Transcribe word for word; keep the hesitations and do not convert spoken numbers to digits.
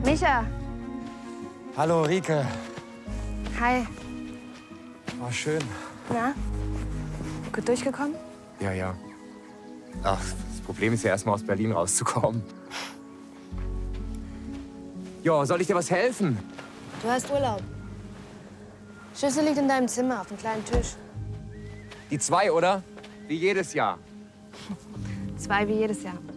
Micha. Hallo, Rike. Hi. War schön. Na? Gut durchgekommen? Ja, ja. Ach, das Problem ist ja erst mal aus Berlin rauszukommen. Jo, soll ich dir was helfen? Du hast Urlaub. Schlüssel liegt in deinem Zimmer auf dem kleinen Tisch. Die zwei, oder? Wie jedes Jahr. Zwei wie jedes Jahr.